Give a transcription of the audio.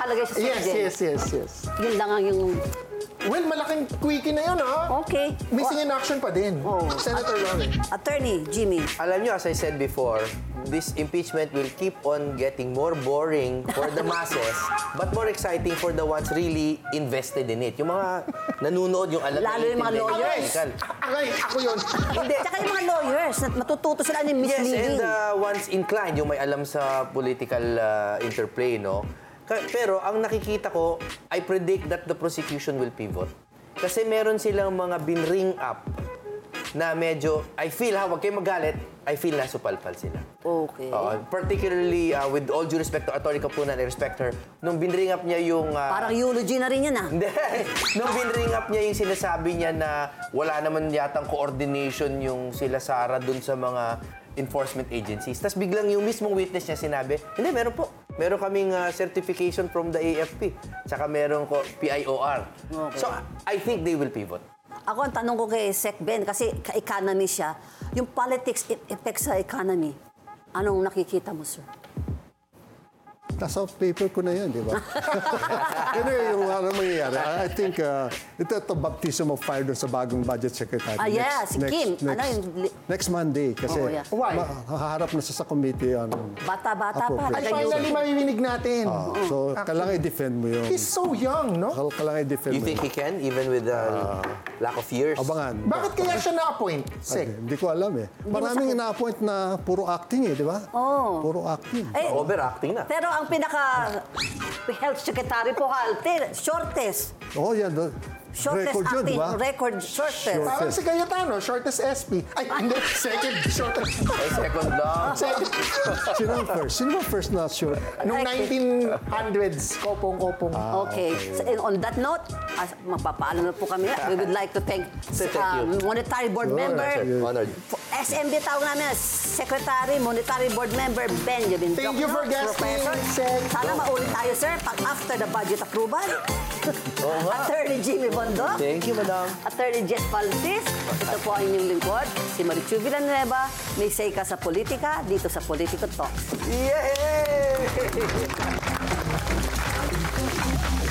ilalagay sa SecGen. Yes. Yun lang ang yung... Well, malaking quickie na yun, ha? Okay. Missing in action pa din. Senator Romy. Attorney Jimmy. Alam nyo, as I said before, this impeachment will keep on getting more boring for the masses, but more exciting for the ones really invested in it. Yung mga nanonood, yung alam Lalo yung mga lawyers. Ako yun. Hindi. Tsaka yung mga lawyers, matututo sila ng Yes, misleading. and the ones inclined, yung may alam sa political interplay, no? Pero ang nakikita ko, I predict that the prosecution will pivot. Kasi meron silang mga binring up na medyo, I feel, huwag kayo magalit, I feel nasupalpal sila. Okay. Particularly with all due respect to Atty. Kapunan, I respect her, nung binring up niya yung... Parang eulogy na rin yan, ah. Hindi. Nung binring up niya yung sinasabi niya na wala naman yatang coordination yung sila Sara dun sa mga enforcement agencies. Tapos biglang yung mismong witness niya sinabi, hindi, meron po. Meron kaming certification from the AFP. Tsaka meron ko PIOR. Okay. So, I think they will pivot. Ako, ang tanong ko kay Sec Ben, kasi ka-economy siya, yung politics effect sa economy, anong nakikita mo, sir? Nasa paper ko na yan, di ba? Anyway, yung ano mangyayari, I think ito baptism of fire doon sa bagong budget secretary. Si Kim. Next Monday, kasi Why? haharap na sa committee on Bata-bata pa. Ay, finally, marinig natin. So, kailangan i-defend mo yun. He's so young, no? Kailangan i-defend You mo think yun. he can, even with the lack of years? Abangan. Bakit kaya siya na-appoint? Sec. Hindi ko alam eh. Maraming ina-appoint na puro acting eh, di ba? Puro acting. Eh, Overacting na. pero ang pinaka-health secretary po, shortest. Oh, yan. Shortest Record yun, di acting, ba? record shortest. Parang si Cayetano, shortest SP. Ay, hindi. Second, shortest. Ay, second lang. Second. Sino ang first? Sino ba first na short? Nung 1900s, kopong-kopong. Okay. So, and on that note, mapapaalam na po kami. We would like to thank Thank you. Monetary Board member, Honored. SMB tawag namin, Secretary, Monetary Board member, Benjamin Thank you for Jokno, guesting, Professor. Sec. Sana maulit tayo, sir, pag after the budget approval. Attorney Jimmy Bondok. Thank you, madam. Attorney Jess Paltis. Ito po ang inyong lingkod, si Marichu Villanueva. May say ka sa politika, dito sa Politico Talks. Yay!